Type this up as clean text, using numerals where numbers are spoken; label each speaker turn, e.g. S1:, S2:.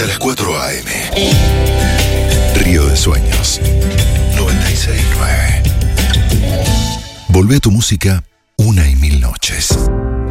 S1: Hasta las 4 a.m. Río de Sueños 96.9. Volvé a tu música una y mil noches.